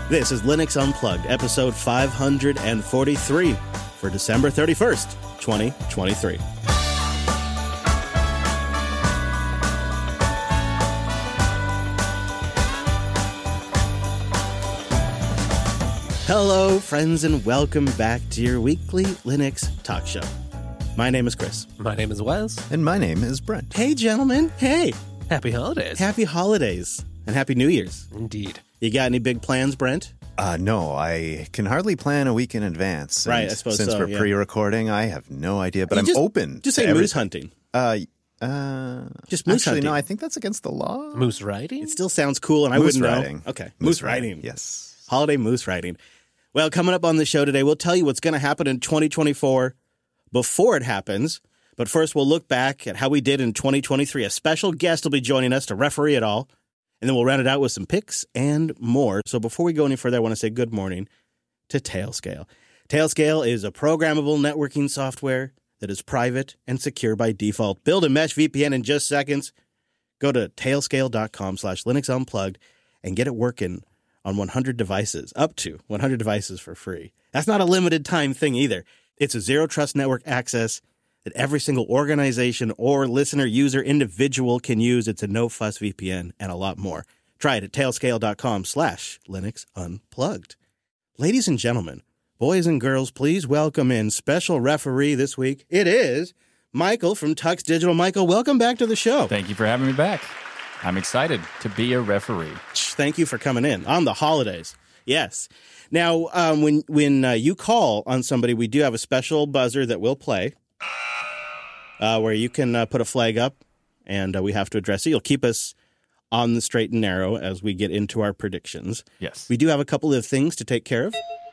This is Linux Unplugged, episode 543 for December 31st, 2023. Hello, friends, and welcome back to your weekly Linux talk show. My name is Chris. My name is Wes. And my name is Brent. Hey, gentlemen. Hey. Happy holidays. Happy holidays and Happy New Year's. Indeed. You got any big plans, Brent? No, I can hardly plan a week in advance. Right, And I suppose since so, we're yeah. pre-recording, I have no idea, but You I'm just- open. Just to say everything. moose hunting. Just moose Actually, hunting. no, I think that's against the law. Moose riding? It still sounds cool, and I Moose wouldn't riding. know. Okay, moose riding. Yes. Holiday moose riding. Well, coming up on the show today, we'll tell you what's going to happen in 2024 before it happens. But first, we'll look back at how we did in 2023. A special guest will be joining us to referee it all. And then we'll round it out with some picks and more. So before we go any further, I want to say good morning to Tailscale. Tailscale is a programmable networking software that is private and secure by default. Build a mesh VPN in just seconds. Go to tailscale.com/Linux Unplugged and get it working on 100 devices, up to 100 devices for free. That's not a limited time thing either. It's a zero trust network access that every single organization or listener, user, individual can use. It's a no-fuss VPN and a lot more. Try it at tailscale.com/Linux Unplugged. Ladies and gentlemen, boys and girls, please welcome in special referee this week. It is Michael from Tux Digital. Michael, welcome back to the show. Thank you for having me back. I'm excited to be a referee. Thank you for coming in on the holidays. Yes. Now, when you call on somebody, we do have a special buzzer that we'll play where you can put a flag up, and we have to address it. You'll keep us on the straight and narrow as we get into our predictions. Yes. We do have a couple of things to take care of.